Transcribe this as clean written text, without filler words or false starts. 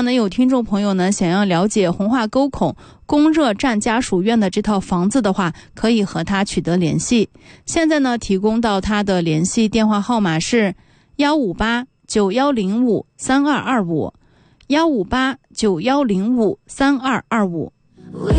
果呢有听众朋友呢想要了解红化沟口供热站家属院的这套房子的话，可以和他取得联系。现在呢提供到他的联系电话号码是15891053225，15891053225。